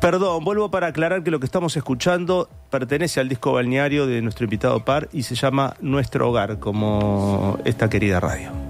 Perdón, vuelvo para aclarar que lo que estamos escuchando pertenece al disco balneario de nuestro invitado Par y se llama Nuestro Hogar, como esta querida radio.